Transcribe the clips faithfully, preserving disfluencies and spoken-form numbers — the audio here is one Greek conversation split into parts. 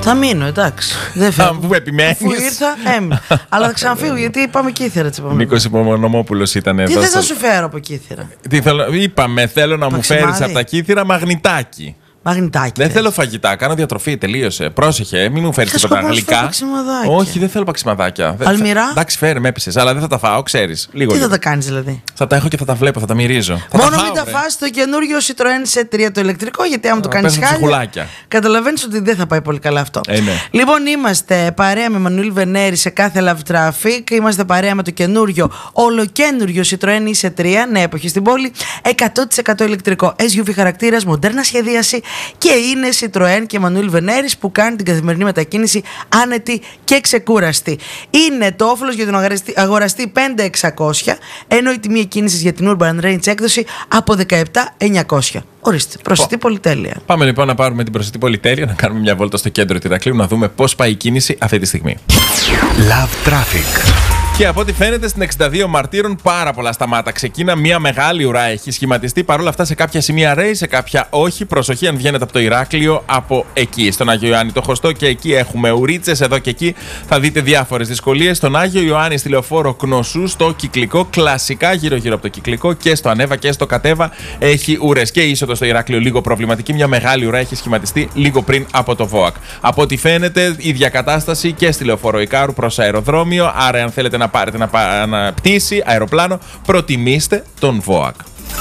Θα μείνω, εντάξει. Δεν φεύγω. Πού επιμένεις? Αφού ήρθα, έμεινα. Αλλά θα ξαναφύγω γιατί πάμε Κύθυρα. Νίκος Υπομονωμόπουλος ήταν Τι εδώ. δεν στο... θα σου φέρω από Κύθυρα? Τι θέλω... Είπαμε, θέλω να Παξιμάδι. μου φέρεις από τα Κύθυρα μαγνητάκι. Μαγνητάκι. Δεν θες. θέλω φαγητά, κάνω διατροφή, τελείωσε. Πρόσεχε, μην μου φέρεις Είχα τίποτα σκοπό στο γλυκά. παξιμαδάκι. Όχι, δεν θέλω παξιμαδάκια. Αλμυρά. Εντάξει, φέρε, με έπεισες, αλλά δεν θα τα φάω, ξέρεις. Λίγο. Τι λίγο. θα τα κάνεις δηλαδή? Θα τα έχω και θα τα βλέπω, θα τα μυρίζω. Θα Μόνο τα μην φάω, τα ρε. φας το καινούριο Citroën σι τρία το ηλεκτρικό, γιατί άμα το Α, κάνεις πέφτουν χάλια, ψυχουλάκια. καταλαβαίνεις ότι δεν θα πάει πολύ καλά αυτό. Ε, ναι. Λοιπόν, είμαστε παρέα με Μανουήλ Βενέρη σε κάθε Love Traffic. Είμαστε παρέα με το καινούριο, ολοκένουριο Citroën σι τρία, νέα εποχή στην πόλη. εκατό τοις εκατό ηλεκτρικό, ες γιου βι χαρακτήρας, μοντέρνα σχεδίαση και είναι Citroën και Μανουήλ Βενέρης που κάνει την καθημερινή μετακίνηση άνετη και ξεκούραστη. Είναι το όφελος για τον αγοραστή, αγοραστή πέντε χιλιάδες εξακόσια, ενώ η τιμή εκκίνησης για την Urban Range έκδοση από δεκαεπτά χιλιάδες εννιακόσια. Ορίστε, προσιτή πολυτέλεια. Πάμε λοιπόν να πάρουμε την προσιτή πολυτέλεια, να κάνουμε μια βόλτα στο κέντρο του Ηρακλείου, να δούμε πώς πάει η κίνηση αυτή τη στιγμή. Love Traffic. Και από ό,τι φαίνεται στην εξήντα δύο Μαρτύρων πάρα πολλά σταμάτα. Ξεκίνα, μια μεγάλη ουρά έχει σχηματιστεί. Παρ' όλα αυτά σε κάποια σημεία ρέει, σε κάποια όχι. Προσοχή αν βγαίνετε από το Ηράκλειο, από εκεί. Στον Άγιο Ιωάννη το Χωστό και εκεί έχουμε ουρίτσες. Εδώ και εκεί θα δείτε διάφορες δυσκολίες. Στον Άγιο Ιωάννη στη Λεωφόρο Κνωσού, στο Κυκλικό, κλασικά γύρω-γύρω από το Κυκλικό και στο Ανέβα και στο Κατέβα έχει ουρές. Και η είσοδο στο Ηράκλειο λίγο προβληματική. Μια μεγάλη ουρά έχει σχηματιστεί λίγο πριν από το ΒΟΑΚ. Από ό,τι φαίνεται, η διακατάσταση και στη Λεωφόρο Ικάρου προς αεροδρόμιο. Άρα, αν θέλετε να πάρετε να, πα, να πτήσει αεροπλάνο, προτιμήστε τον ΒΟΑΚ.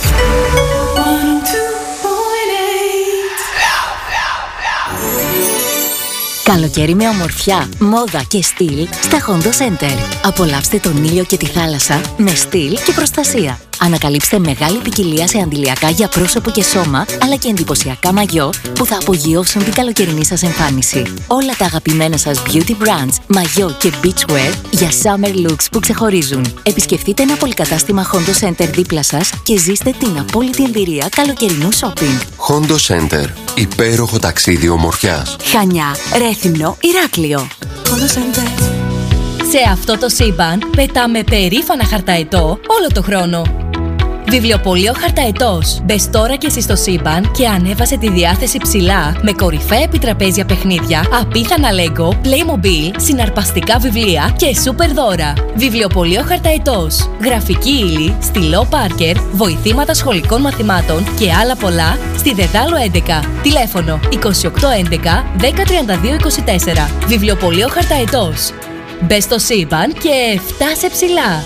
Καλοκαίρι με ομορφιά, μόδα και στυλ στα Hondo Center. Απολαύστε τον ήλιο και τη θάλασσα με στυλ και προστασία. Ανακαλύψτε μεγάλη ποικιλία σε αντιλιακά για πρόσωπο και σώμα, αλλά και εντυπωσιακά μαγιό που θα απογειώσουν την καλοκαιρινή σας εμφάνιση. Όλα τα αγαπημένα σας beauty brands, μαγιό και beachwear για summer looks που ξεχωρίζουν. Επισκεφτείτε ένα πολυκατάστημα Hondo Center δίπλα σας και ζήστε την απόλυτη εμπειρία καλοκαιρινού shopping. Hondo Center. Υπέροχο ταξίδι ομορφιάς. Χανιά, Ρέθυμνο, Ηράκλειο. Hondo Center. Σε αυτό το σύμπαν πετάμε περήφανα χαρταετό όλο το χρόνο. Βιβλιοπωλείο Χαρταετός. Μπες τώρα και εσύ στο σύμπαν και ανέβασε τη διάθεση ψηλά με κορυφαία επιτραπέζια παιχνίδια, απίθανα Lego, Playmobil, συναρπαστικά βιβλία και σούπερ δώρα. Βιβλιοπωλείο Χαρταετός. Γραφική ύλη, στυλό Πάρκερ, βοηθήματα σχολικών μαθημάτων και άλλα πολλά στη Δεδάλο έντεκα. Τηλέφωνο είκοσι οκτώ έντεκα δέκα τριάντα δύο είκοσι τέσσερα. Βιβλιοπωλείο Χαρταετός. Μπες στο σύμπαν και φτάσε ψηλά.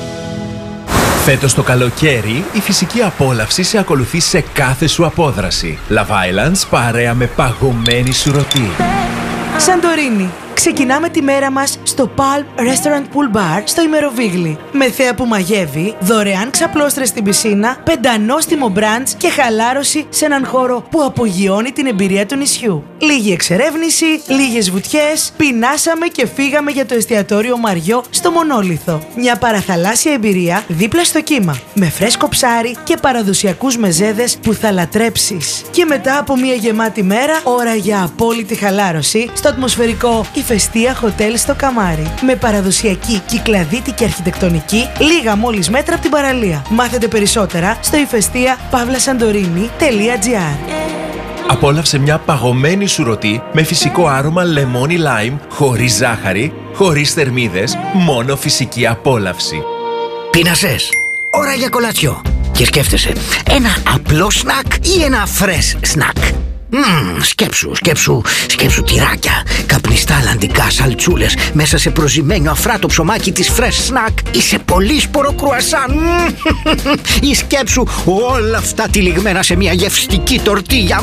Φέτος το καλοκαίρι, η φυσική απόλαυση σε ακολουθεί σε κάθε σου απόδραση. Love Islands παρέα με παγωμένη σουρωτή. Σαντορίνη. Ξεκινάμε τη μέρα μας στο Palm Restaurant Pool Bar στο Ημεροβίγλι. Με θέα που μαγεύει, δωρεάν ξαπλώστρες στην πισίνα, πεντανόστιμο μπραντς και χαλάρωση σε έναν χώρο που απογειώνει την εμπειρία του νησιού. Λίγη εξερεύνηση, λίγες βουτιές, πεινάσαμε και φύγαμε για το εστιατόριο Μαριό στο Μονόλιθο. Μια παραθαλάσσια εμπειρία δίπλα στο κύμα, με φρέσκο ψάρι και παραδοσιακούς μεζέδες που θα λατρέψεις. Και μετά από μια γεμάτη μέρα, ώρα για απόλυτη χαλάρωση στο ατμοσφαιρικό Ηφαιστία Hotel στο Καμάρι. Με παραδοσιακή κυκλαδίτικη αρχιτεκτονική, λίγα μόλις μέτρα από την παραλία. Μάθετε περισσότερα στο ηφαιστία παύλα σαντορίνη τελεία τζι άρ. Απόλαυσε μια παγωμένη σουρωτή με φυσικό άρωμα λεμόνι lime, χωρίς ζάχαρη, χωρίς θερμίδες, μόνο φυσική απόλαυση. Πείνασες. Ώρα για κολατσιό. Και σκέφτεσαι, ένα απλό σνακ ή ένα fresh σνακ. Μμμ, σκέψου, σκέψου, σκέψου τυράκια, καπνιστά αλλαντικά σαλτσούλες μέσα σε προζυμένιο αφράτο ψωμάκι της Fresh Snack ή σε πολύσπορο κρουασάν. Ή σκέψου όλα αυτά τυλιγμένα σε μια γευστική τορτίγια.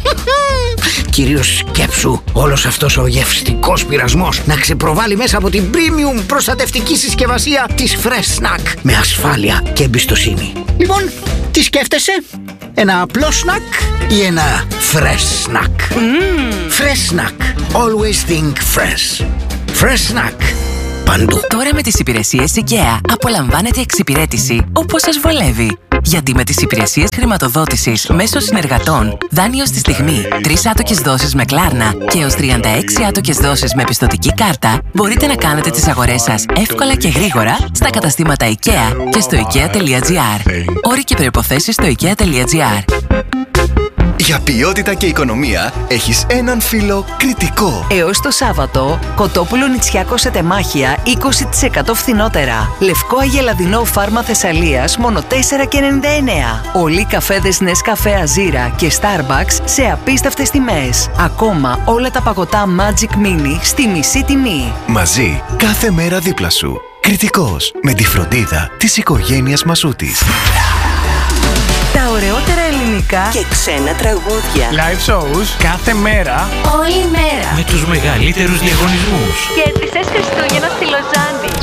Κυρίως σκέψου όλος αυτός ο γευστικός πειρασμός να ξεπροβάλλει μέσα από την premium προστατευτική συσκευασία της Fresh Snack με ασφάλεια και εμπιστοσύνη. Λοιπόν, τι σκέφτεσαι? Ένα απλό σνακ ή ένα fresh snack? Mm. Fresh snack. Always think fresh. Fresh snack. Παντού. Τώρα με τις υπηρεσίες IKEA απολαμβάνετε εξυπηρέτηση όπως σας βολεύει. Γιατί με τις υπηρεσίες χρηματοδότησης μέσω συνεργατών, δάνειο στη στιγμή, τρεις άτοκες δόσεις με Κλάρνα και έως τριάντα έξι άτοκες δόσεις με πιστωτική κάρτα, μπορείτε να κάνετε τις αγορές σας εύκολα και γρήγορα στα καταστήματα IKEA και στο ikea τελεία τζι άρ. Όροι και προϋποθέσεις στο ikea τελεία τζι άρ. Για ποιότητα και οικονομία έχεις έναν φίλο Κρητικό. Έως το Σάββατο, κοτόπουλο νητσιάκο σε τεμάχια είκοσι τοις εκατό φθηνότερα. Λευκό αγελαδινό φάρμα Θεσσαλίας μόνο τέσσερα και ενενήντα εννέα. Ολί καφέδες Νεσκαφέ Αζίρα και Starbucks σε απίστευτες τιμές. Ακόμα όλα τα παγωτά Magic Mini στη μισή τιμή. Μαζί, κάθε μέρα δίπλα σου. Κρητικός, με τη φροντίδα της οικογένειας Μασούτης. Τα ωραιότερα ελληνικά και ξένα τραγούδια. Live shows κάθε μέρα. Όλη μέρα. Με τους μεγαλύτερους διαγωνισμούς. Κέρδισες Χριστούγεννα στη Λοζάνη.